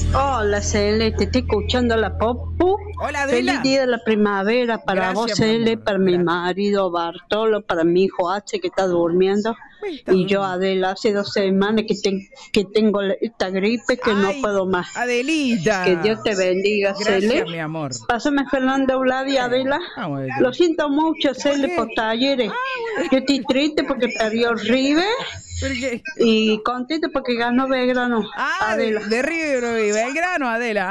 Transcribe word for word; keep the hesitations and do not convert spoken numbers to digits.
Hola, Cele, te estoy escuchando la Popu. Hola, Adela. Feliz día de la primavera para Gracias, vos, Cele, amor. para mi Gracias. marido Bartolo, para mi hijo H que está durmiendo. Uy, está Y yo, durmiendo. Adela, hace dos semanas que, te- que tengo la- esta gripe que no Ay, puedo más. Adelita. Que Dios te bendiga, Cele. Gracias, mi amor. Pásame Fernando Vladi, Adela. Vamos a ver. Lo siento mucho, Cele, qué? por talleres. Yo estoy triste porque perdió River ¿Por qué? y contento porque ganó Belgrano, Ah, de, Adela. de Río y Belgrano, Adela.